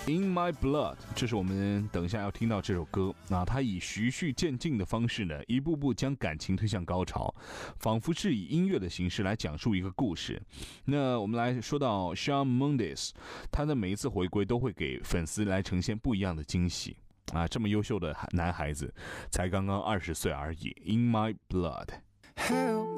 In My Blood， 这是我们等一下要听到这首歌。它以循序渐进的方式呢，一步步将感情推向高潮，仿佛是以音乐的形式来讲述一个故事。那我们来说到 Shawn Mendes， 他的每一次回归都会给粉丝来呈现不一样的惊喜。这么优秀的男孩子，才刚刚20岁而已。In My Blood。